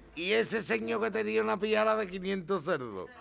Y ese señor que tenía una pillada de 500 cerdos.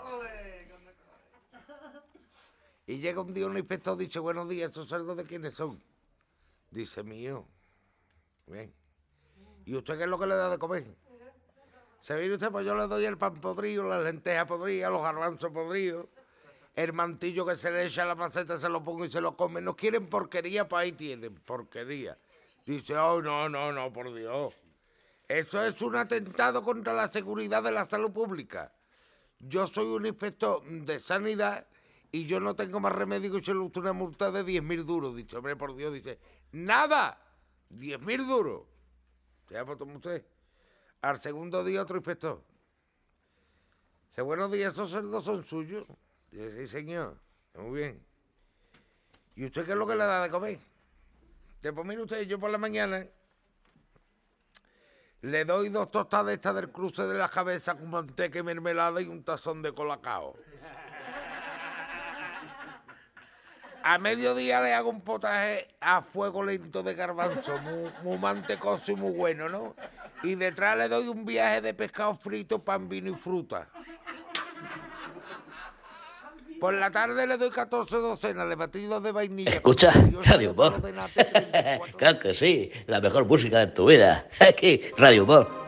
Y llega un día un inspector y dice, buenos días, ¿estos cerdos de quiénes son? Dice, mío. Bien. ¿Y usted qué es lo que le da de comer? Se viene usted, pues yo le doy el pan podrido, las lentejas podridas, los garbanzos podridos, el mantillo que se le echa a la maceta, se lo pongo y se lo come. No quieren porquería, pues ahí tienen, porquería. Dice, oh, no, por Dios. Eso es un atentado contra la seguridad de la salud pública. Yo soy un inspector de sanidad y yo no tengo más remedio que echarle usted una multa de 10.000 duros. Dice, hombre, por Dios, dice, ¡nada! 10.000 duros. ¿Ya pues toma usted? Al segundo día otro inspector. Dice, buenos días, esos cerdos son suyos. Dice, sí, señor. Muy bien. ¿Y usted qué es lo que le da de comer? Dice, pues mire usted, yo por la mañana le doy 2 tostadas estas del cruce de la cabeza con manteca y mermelada y un tazón de colacao. A mediodía le hago un potaje a fuego lento de garbanzo, muy mantecoso y muy bueno, ¿no? Y detrás le doy un viaje de pescado frito, pan, vino y fruta. Por la tarde le doy 14 docenas de batidos de vainilla. Escucha, Radio Humor. Claro que sí, la mejor música de tu vida. Aquí, Radio Humor.